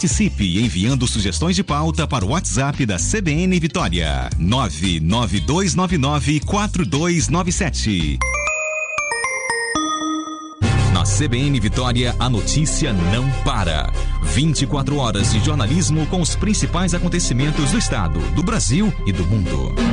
Participe enviando sugestões de pauta para o WhatsApp da CBN Vitória, 992994297. Na CBN Vitória, a notícia não para. 24 horas de jornalismo com os principais acontecimentos do estado, do Brasil e do mundo.